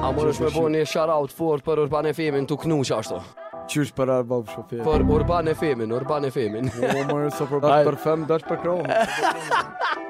Amore me bo një shout-out fort për Urban FM-in tu knusha ashtu. Qysh për album shofer. Për Urban FM-in. O, mërë, sa për fem dash për krohë.